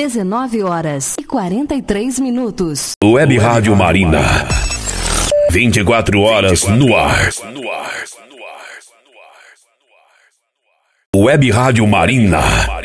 19h43. Web Rádio Marina. 24 horas no ar. Web Rádio Marina.